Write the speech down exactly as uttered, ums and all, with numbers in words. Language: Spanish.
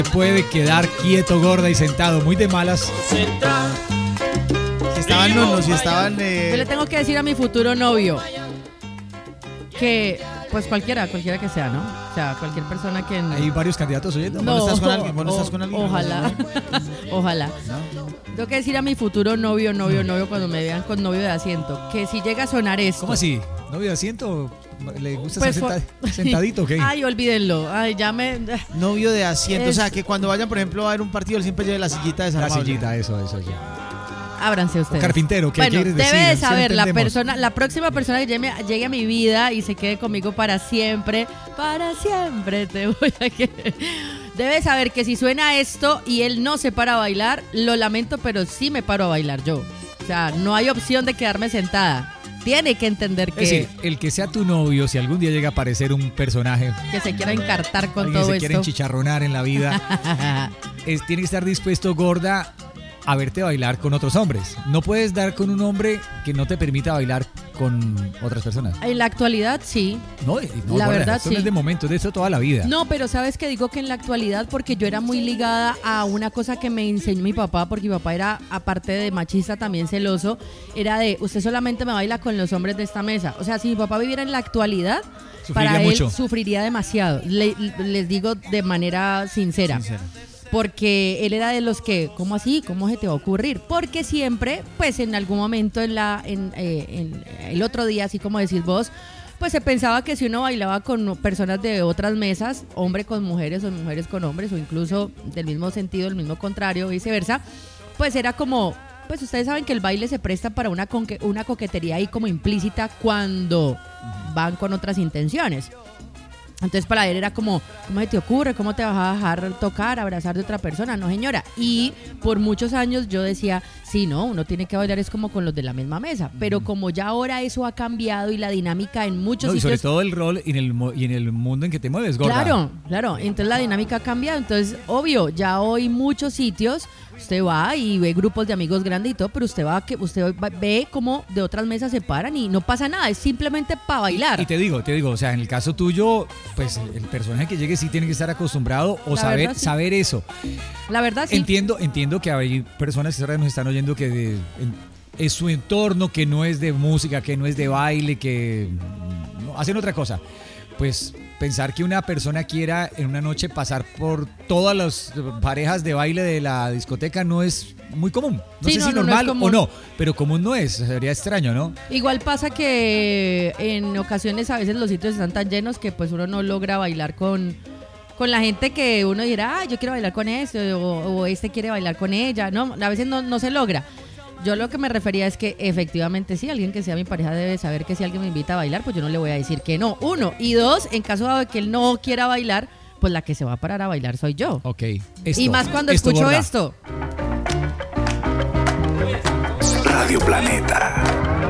puede quedar quieto, gorda y sentado, muy de malas. Si estaban, no, no, si estaban... Eh... Yo le tengo que decir a mi futuro novio que, pues cualquiera, cualquiera que sea, ¿no? O sea, cualquier persona que... Hay varios candidatos oyendo. No, ¿Vos no estás con alguien? ¿Vos no o, estás con alguien? Ojalá, ojalá. ¿No? Tengo que decir a mi futuro novio, novio, novio, cuando me vean con novio de asiento, que si llega a sonar esto... ¿Cómo así? ¿Novio de asiento? ¿Le gusta pues ser senta- sentadito o qué? Ay, olvídenlo. Ay, ya me... Novio de asiento, Es- o sea, que cuando vayan, por ejemplo, a ver un partido, él siempre lleve la sillita La desarmable. sillita, eso, eso, eso. Ábranse O ustedes. carpintero, ¿qué bueno, quieres decir? debe de Sí saber la entendemos. persona, la próxima persona que llegue, llegue a mi vida y se quede conmigo para siempre, para siempre te voy a querer. Debe saber que si suena esto y él no se para a bailar, lo lamento, pero sí me paro a bailar yo. O sea, no hay opción de quedarme sentada. Tiene que entender que, Es decir, el que sea tu novio, si algún día llega a aparecer un personaje, que se quiera encartar con alguien todo se quiere esto. enchicharronar en la vida, es, tiene que estar dispuesto, gorda, a verte bailar con otros hombres. No puedes dar con un hombre que no te permita bailar con otras personas. En la actualidad, sí. No, no La gorda, verdad, esto sí. no es de momento, es de esto toda la vida. No, pero sabes que digo que en la actualidad porque yo era muy ligada a una cosa que me enseñó mi papá, porque mi papá era, aparte de machista, también celoso, era de, usted solamente me baila con los hombres de esta mesa. O sea, si mi papá viviera en la actualidad, Sufriría para él mucho. sufriría demasiado. Le- les digo de manera sincera. Sincero. Porque él era de los que, ¿cómo así? ¿Cómo se te va a ocurrir? Porque siempre, pues en algún momento en la, en, eh, en el otro día, así como decís vos, pues se pensaba que si uno bailaba con personas de otras mesas, hombre con mujeres o mujeres con hombres, o incluso del mismo sentido, el mismo contrario, viceversa, pues era como, pues ustedes saben que el baile se presta para una, conque- una coquetería ahí como implícita cuando van con otras intenciones. Entonces para él era como, ¿cómo se te ocurre? ¿Cómo te vas a dejar tocar, abrazar de otra persona? No, señora. Y por muchos años yo decía, sí, no, uno tiene que bailar es como con los de la misma mesa. Pero como ya ahora eso ha cambiado y la dinámica en muchos No, y sobre sitios... todo el rol y en el, mo- y en el mundo en que te mueves, gorda. Claro, claro. Entonces la dinámica ha cambiado. Entonces, obvio, ya hoy muchos sitios usted va y ve grupos de amigos grandes y todo, pero usted va que usted va- ve cómo de otras mesas se paran y no pasa nada. Es simplemente para bailar. Y te digo, te digo, o sea, en el caso tuyo, pues el personaje que llegue sí tiene que estar acostumbrado o La saber, verdad, sí. saber eso. La verdad, sí. Entiendo, entiendo que hay personas que ahora nos están oyendo que de- en- es su entorno, que no es de música, que no es de baile, que mm, no, hacen otra cosa. Pues pensar que una persona quiera en una noche pasar por todas las parejas de baile de la discoteca no es muy común. No Sí, sé no, si no, no es normal común. o no, pero común no es, sería extraño, ¿no? Igual pasa que en ocasiones a veces los sitios están tan llenos que pues uno no logra bailar con, con la gente que uno dirá, ah, yo quiero bailar con este o, o este quiere bailar con ella. No, a veces no, no se logra. Yo lo que me refería es que efectivamente sí, alguien que sea mi pareja debe saber que si alguien me invita a bailar, pues yo no le voy a decir que no. Uno. Y dos, en caso de que él no quiera bailar, pues la que se va a parar a bailar soy yo. Ok. Y Esto, más cuando esto, escucho gorda. esto. Radio Planeta.